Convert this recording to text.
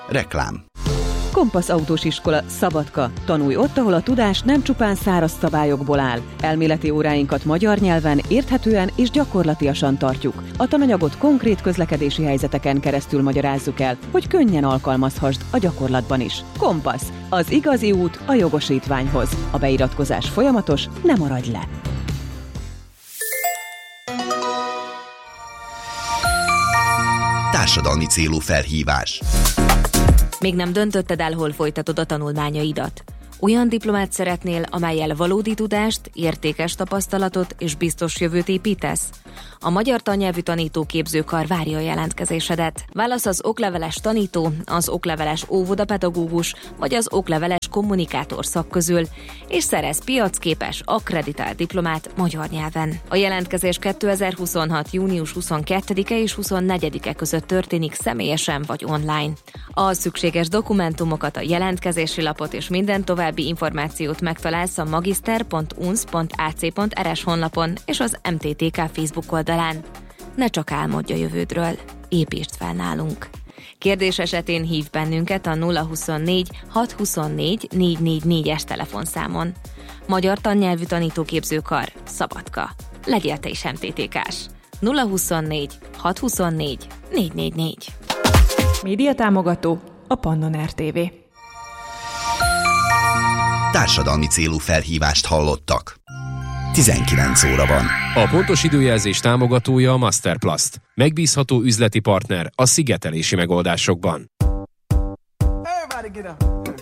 Reklám. Kompassz autós iskola, Szabadka. Tanulj ott, ahol a tudás nem csupán száraz szabályokból áll. Elméleti óráinkat magyar nyelven, érthetően és gyakorlatiasan tartjuk. A tananyagot konkrét közlekedési helyzeteken keresztül magyarázzuk el, hogy könnyen alkalmazhassd a gyakorlatban is. Kompassz. Az igazi út a jogosítványhoz. A beiratkozás folyamatos, ne maradj le! Társadalmi célú felhívás. Még nem döntötted el, hol folytatod a tanulmányaidat? Olyan diplomát szeretnél, amellyel valódi tudást, értékes tapasztalatot és biztos jövőt építesz? A Magyar Tannyelvű Tanítóképzőkar várja a jelentkezésedet. Válasz az okleveles tanító, az okleveles óvodapedagógus vagy az okleveles kommunikátor szak közül, és szerez piacképes, akkreditált diplomát magyar nyelven. A jelentkezés 2026. június 22-e és 24-e között történik személyesen vagy online. A szükséges dokumentumokat, a jelentkezési lapot és minden további információt megtalálsz a magister.unsz.ac.rs honlapon és az MTTK Facebook oldalán. Ne csak álmodj a jövődről, építsd fel nálunk. Kérdés esetén hív bennünket a 024 624 444-es telefonszámon. Magyar Tannyelvű Tanítóképzőkar, Szabadka. Legyél te is MTTK-s. 024 624 444. Média támogató a Pannon RTV. Társadalmi célú felhívást hallottak. 19 óra van. A pontos időjelzés támogatója a Masterplast. Megbízható üzleti partner a szigetelési megoldásokban. Everybody get up.